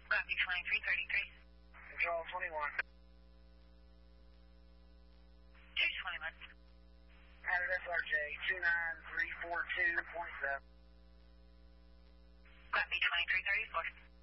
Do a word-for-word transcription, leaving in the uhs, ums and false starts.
Copy twenty-three thirty-three. Control twenty-one. two twenty-one. Added S R J two nine three four two point seven. Copy twenty-three thirty-four.